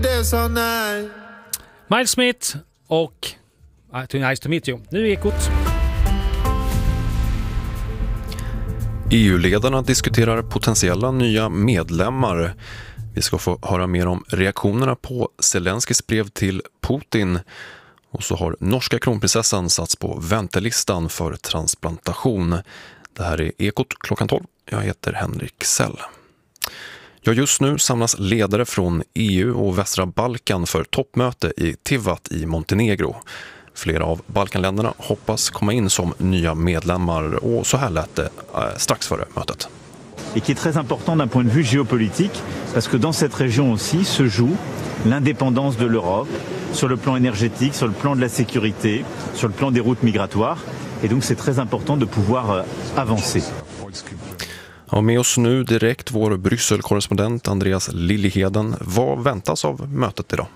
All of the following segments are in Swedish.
Miles Smith och Too Nice to Meet You. Nu är Ekot. EU-ledarna diskuterar potentiella nya medlemmar. Vi ska få höra mer om reaktionerna på Zelenskis brev till Putin. Och så har norska kronprinsessan satts på väntelistan för transplantation. Det här är Ekot klockan 12. Jag heter Henrik Sell. Ja, just nu samlas ledare från EU och västra Balkan för toppmöte i Tivat i Montenegro. Flera av Balkanländerna hoppas komma in som nya medlemmar och så här lät det strax före mötet. Et qui est très important d'un point de vue géopolitique, parce que dans cette région aussi se joue l'indépendance de l'Europe, sur le plan énergétique, sur le plan de la sécurité, sur le plan des routes migratoires. Et donc c'est très important de pouvoir avancer. Ja, med oss nu direkt vår Bryssel-korrespondent Andreas Liljeheden. Vad väntas av mötet idag?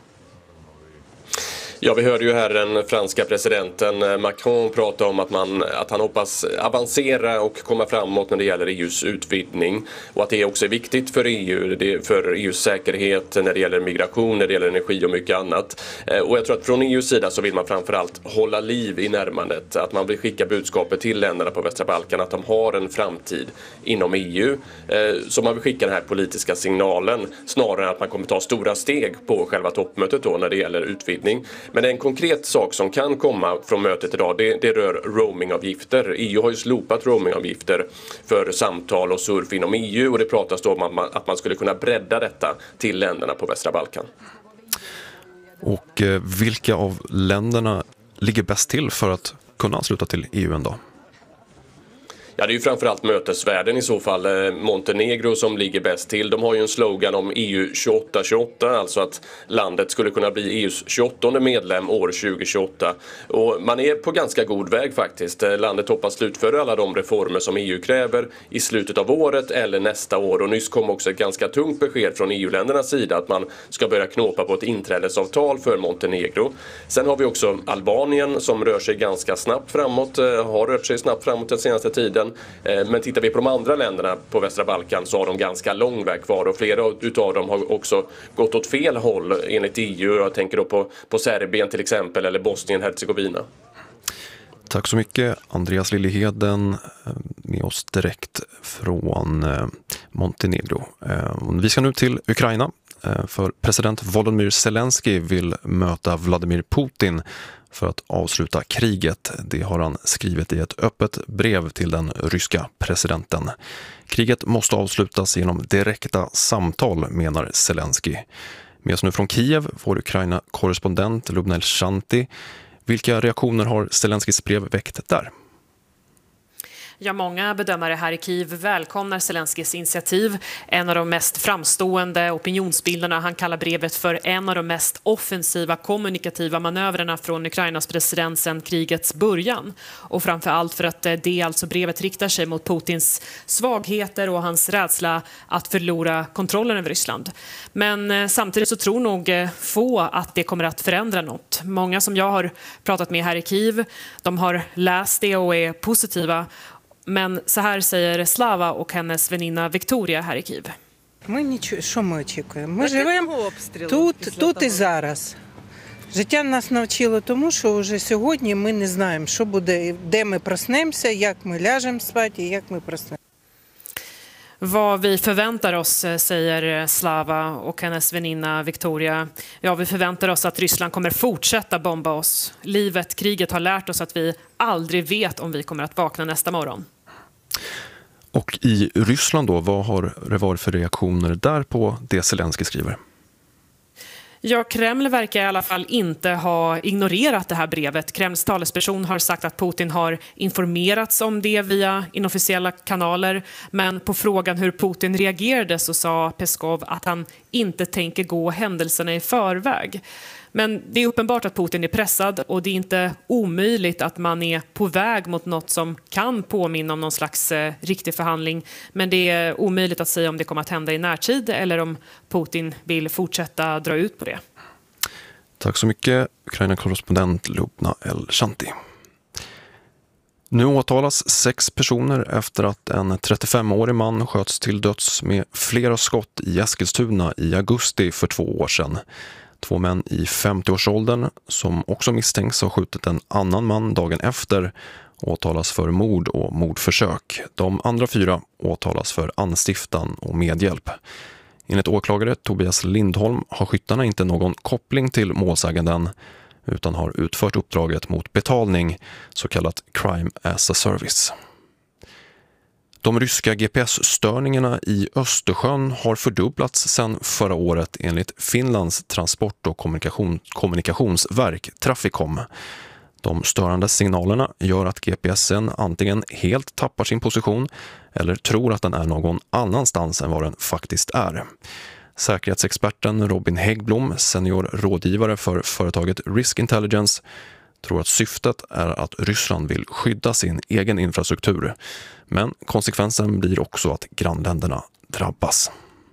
Ja, vi hörde ju här den franska presidenten Macron prata om att han hoppas avancera och komma framåt när det gäller EUs utvidgning. Och att det också är viktigt för EU, för EUs säkerhet när det gäller migration, när det gäller energi och mycket annat. Och jag tror att från EUs sida så vill man framförallt hålla liv i närmandet. Att man vill skicka budskapet till länderna på västra Balkan att de har en framtid inom EU. Så man vill skicka den här politiska signalen snarare än att man kommer ta stora steg på själva toppmötet då när det gäller utvidgning. Men en konkret sak som kan komma från mötet idag, det rör roamingavgifter. EU har ju slopat roamingavgifter för samtal och surf inom EU och det pratas då om att man skulle kunna bredda detta till länderna på västra Balkan. Och vilka av länderna ligger bäst till för att kunna ansluta till EU ändå? Ja, det är ju framförallt mötesvärden i så fall. Montenegro som ligger bäst till. De har ju en slogan om EU 2828, alltså att landet skulle kunna bli EUs 28:e medlem år 2028. Och man är på ganska god väg faktiskt. Landet hoppas slutföra alla de reformer som EU kräver i slutet av året eller nästa år. Och nyss kom också ett ganska tungt besked från EU-ländernas sida att man ska börja knåpa på ett inträdesavtal för Montenegro. Sen har vi också Albanien som rör sig ganska snabbt framåt, har rört sig snabbt framåt den senaste tiden. Men tittar vi på de andra länderna på västra Balkan så har de ganska lång väg kvar och flera utav dem har också gått åt fel håll enligt EU. Jag tänker då på Serbien till exempel eller Bosnien-Hercegovina. Tack så mycket Andreas Liljeheden med oss direkt från Montenegro. Vi ska nu till Ukraina för president Volodymyr Zelensky vill möta Vladimir Putin för att avsluta kriget. Det har han skrivit i ett öppet brev till den ryska presidenten. Kriget måste avslutas genom direkta samtal, menar Zelensky. Med oss nu från Kiev, vår Ukraina-korrespondent Lubna Elshanti. Vilka reaktioner har Zelenskys brev väckt där? Ja, många bedömare här i Kiev välkomnar Zelenskys initiativ. En av de mest framstående opinionsbildarna, han kallar brevet för en av de mest offensiva kommunikativa manövrarna från Ukrainas president sedan krigets början. Och framförallt för att brevet riktar sig mot Putins svagheter och hans rädsla att förlora kontrollen över Ryssland. Men samtidigt så tror nog få att det kommer att förändra något. Många som jag har pratat med här i Kiev, de har läst det och är positiva. Men så här säger Slava och hennes väninna Victoria här i Kiev. Що ми очікуємо? Ми живемо тут і зараз. Життя нас навчило тому, що вже сьогодні ми не знаємо, що буде, де ми проснемося, як ми ляжемо спати і як ми проснемося. Vad vi förväntar oss, säger Slava och hennes väninna Victoria. Ja, vi förväntar oss att Ryssland kommer fortsätta bomba oss. Kriget har lärt oss att vi aldrig vet om vi kommer att vakna nästa morgon. Och i Ryssland då, vad har det varit för reaktioner där på det Zelensky skriver? Ja, Kreml verkar i alla fall inte ha ignorerat det här brevet. Kremls talesperson har sagt att Putin har informerats om det via inofficiella kanaler. Men på frågan hur Putin reagerade så sa Peskov att han inte tänker gå händelserna i förväg. Men det är uppenbart att Putin är pressad och det är inte omöjligt att man är på väg mot något som kan påminna om någon slags riktig förhandling. Men det är omöjligt att säga om det kommer att hända i närtid eller om Putin vill fortsätta dra ut på det. Tack så mycket, Ukraina-korrespondent Lubna Elshanti. Nu åtalas 6 personer efter att en 35-årig man sköts till döds med flera skott i Eskilstuna i augusti för 2 år sedan. 2 män i 50-årsåldern som också misstänks ha skjutit en annan man dagen efter åtalas för mord och mordförsök. De andra 4 åtalas för anstiftan och medhjälp. Enligt åklagare Tobias Lindholm har skyttarna inte någon koppling till målsäganden utan har utfört uppdraget mot betalning, så kallat crime as a service. De ryska GPS-störningarna i Östersjön har fördubblats sedan förra året enligt Finlands transport- och kommunikationsverk Traficom. De störande signalerna gör att GPSen antingen helt tappar sin position eller tror att den är någon annanstans än vad den faktiskt är. Säkerhetsexperten Robin Häggblom, senior rådgivare för företaget Risk Intelligence, tror att syftet är att Ryssland vill skydda sin egen infrastruktur. Men konsekvensen blir också att grannländerna drabbas.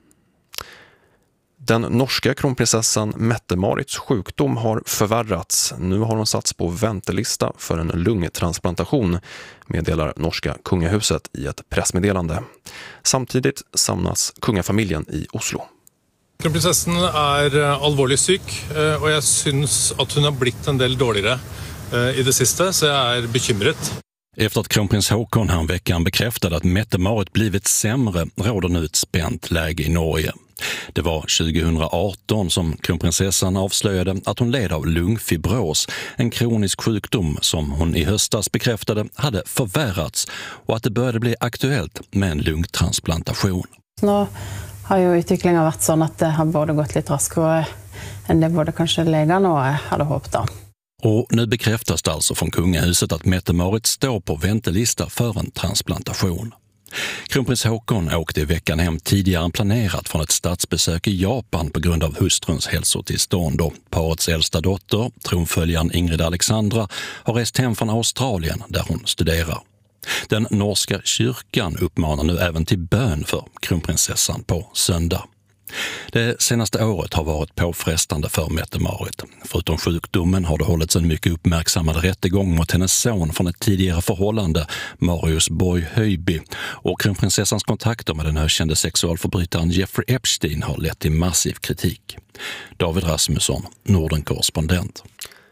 Den norska kronprinsessan Mette-Marits sjukdom har förvärrats. Nu har hon satts på väntelista för en lungtransplantation, meddelar norska kungahuset i ett pressmeddelande. Samtidigt samlas kungafamiljen i Oslo. Kronprinsessen är allvarligt syk och jag syns att hon har blivit en del dåligare i det sista, så jag är bekymrad. Efter att kronprins Håkon här veckan bekräftade att Mette-Marit blivit sämre råder nu ett spänt läge i Norge. Det var 2018 som kronprinsessan avslöjade att hon led av lungfibros, en kronisk sjukdom som hon i höstas bekräftade hade förvärrats och att det började bli aktuellt med en lungtransplantation. Nu har ju utvecklingen varit sån att det har både gått lite raskare än det både kanske läkarna hade hoppats. Och nu bekräftas det alltså från kungahuset att Mette-Marit står på väntelista för en transplantation. Kronprins Håkon åkte i veckan hem tidigare än planerat från ett statsbesök i Japan på grund av hustruns hälsotillstånd. Och parets äldsta dotter, tronföljaren Ingrid Alexandra, har rest hem från Australien där hon studerar. Den norska kyrkan uppmanar nu även till bön för kronprinsessan på söndag. Det senaste året har varit påfrestande för Mette-Marit. Förutom sjukdomen har det hållits en mycket uppmärksammad rättegång mot hennes son från ett tidigare förhållande, Marius Borg Höjby. Och kronprinsessans kontakter med den ökände sexualförbrytaren Jeffrey Epstein har lett till massiv kritik. David Rasmusson, Norden-korrespondent.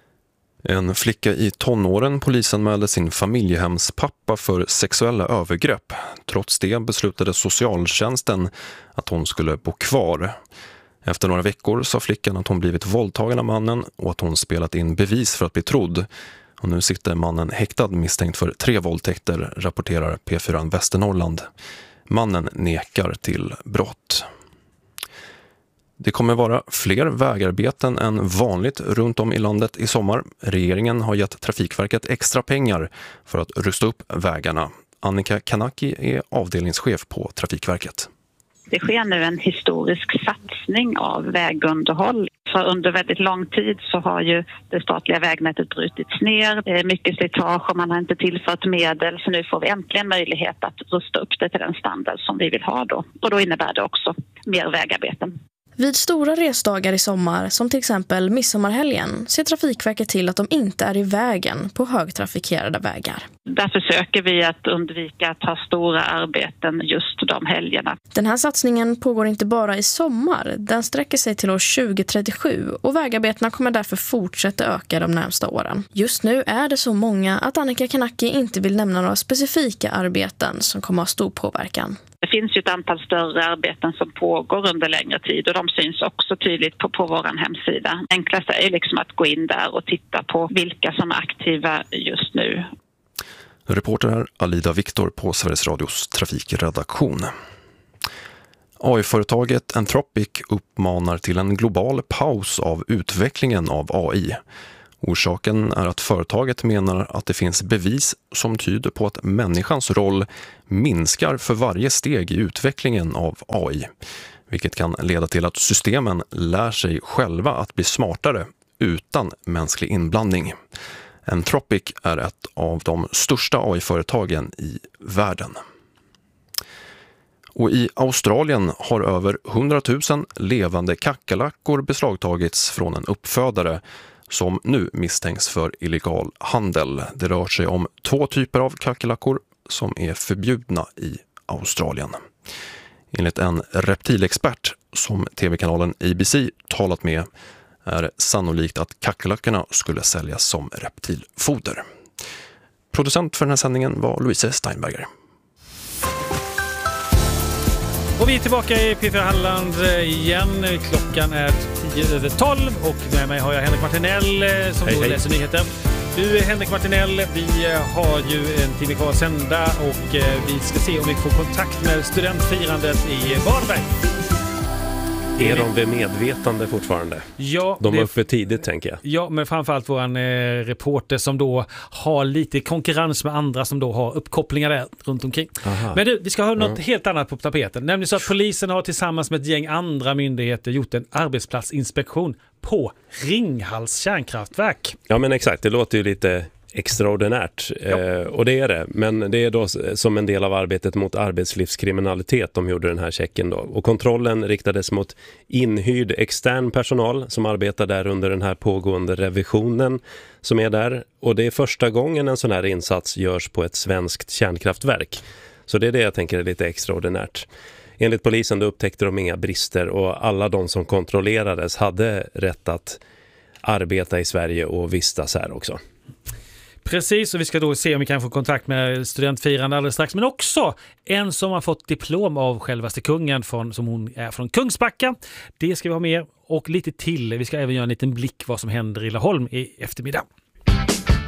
En flicka i tonåren polisanmälde sin familjehemspappa för sexuella övergrepp. Trots det beslutade socialtjänsten att hon skulle bo kvar. Efter några veckor sa flickan att hon blivit våldtagen av mannen och att hon spelat in bevis för att bli trodd. Och nu sitter mannen häktad misstänkt för 3 våldtäkter, rapporterar P4 Västernorrland. Mannen nekar till brott. Det kommer vara fler vägarbeten än vanligt runt om i landet i sommar. Regeringen har gett Trafikverket extra pengar för att rusta upp vägarna. Annika Kanaki är avdelningschef på Trafikverket. Det sker nu en historisk satsning av vägunderhåll. För under väldigt lång tid så har ju det statliga vägnätet brutits ner. Det är mycket slitage och man har inte tillfört medel. Så nu får vi äntligen möjlighet att rusta upp det till den standard som vi vill ha då. Och då innebär det också mer vägarbeten. Vid stora resdagar i sommar, som till exempel midsommarhelgen, ser Trafikverket till att de inte är i vägen på högtrafikerade vägar. Där försöker vi att undvika att ha stora arbeten just de helgerna. Den här satsningen pågår inte bara i sommar, den sträcker sig till år 2037 och vägarbetena kommer därför fortsätta öka de närmsta åren. Just nu är det så många att Annika Kanaki inte vill nämna några specifika arbeten som kommer att ha stor påverkan. Det finns ju ett antal större arbeten som pågår under längre tid och de syns också tydligt på vår hemsida. Enklast är liksom att gå in där och titta på vilka som är aktiva just nu. Reporter här Alida Viktor på Sveriges Radios trafikredaktion. AI-företaget Anthropic uppmanar till en global paus av utvecklingen av AI. Orsaken är att företaget menar att det finns bevis som tyder på att människans roll minskar för varje steg i utvecklingen av AI, vilket kan leda till att systemen lär sig själva att bli smartare utan mänsklig inblandning. Anthropic är ett av de största AI-företagen i världen. Och i Australien har över 100 000 levande kackerlackor beslagtagits från en uppfödare som nu misstänks för illegal handel. Det rör sig om 2 typer av kackerlackor som är förbjudna i Australien. Enligt en reptilexpert som tv-kanalen ABC talat med är sannolikt att kackerlackorna skulle säljas som reptilfoder. Producent för den här sändningen var Louise Steinberger. Och vi är tillbaka i P4 Halland igen. Klockan är 10:12 och med mig har jag Henrik Martinell som då läser nyheter. Du Henrik Martinell, vi har ju en timme kvar att sända och vi ska se om vi får kontakt med studentfirandet i Varberg. Är de vid medvetande fortfarande? Ja. De var uppe tidigt tänker jag. Ja, men framförallt våran reporter som då har lite konkurrens med andra som då har uppkopplingar där runt omkring. Aha. Men du, vi ska ha något helt annat på tapeten. Nämligen så att polisen har tillsammans med ett gäng andra myndigheter gjort en arbetsplatsinspektion på Ringhals kärnkraftverk. Ja men exakt, det låter ju lite extraordinärt och det är det, men det är då som en del av arbetet mot arbetslivskriminalitet de gjorde den här checken då. Och kontrollen riktades mot inhyrd extern personal som arbetar där under den här pågående revisionen som är där, och det är första gången en sån här insats görs på ett svenskt kärnkraftverk. Så det är det jag tänker är lite extraordinärt. Enligt polisen då upptäckte de inga brister och alla de som kontrollerades hade rätt att arbeta i Sverige och vistas här också. Precis, och vi ska då se om vi kan få kontakt med studentfirande alldeles strax. Men också en som har fått diplom av självaste kungen som hon är från Kungsbacka. Det ska vi ha med och lite till. Vi ska även göra en liten blick vad som händer i Laholm i eftermiddag.